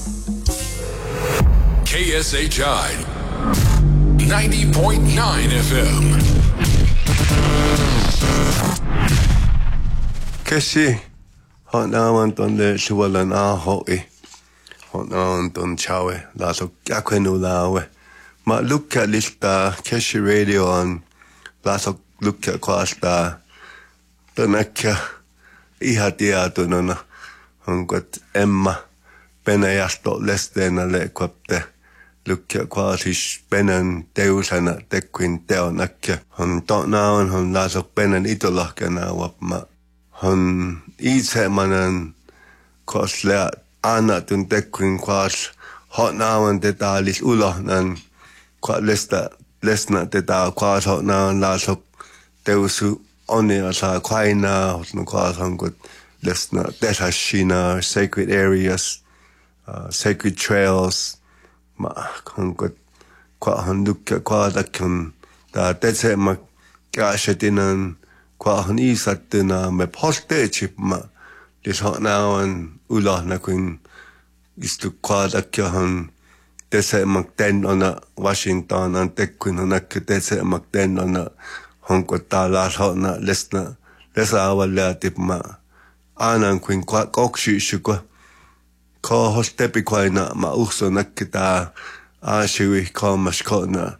KSHI 90.9 FM. Kasi naman ton le suwalan hoi. Naman ton chawe laso akwenulawe. Ma lukka lista Keshi radio on laso lukka kwasta tonakka ihatia tonona onkot Emma Penajasto lestena le kwapte lukka kwasis penan teusana tekkuin teonakka on tonaon on laso penan itolahkana wapma on itse manan kosle ana tun tekkuin kwas hotnaawan tetalis ulohnan kwa lesna teta kwas hotnaawan lasok teusu onia sa kwaina hotno kwas hankot lesna tetashina sacred areas sacred trails ma hankot kwa handukka kwa dakun da tetse ma kaashetinan kwa han isattuna me postechip ma des hotnaawan ulohna kun istu kwa dakkan tetse makten ona Washington an tekkun onak tetse makten ona hankot talas hotna lesna lesa awalla tipma anan kuin kwa kokshishuko ko hostepi kwaina ma uhso nakkita aashiwi ko maskona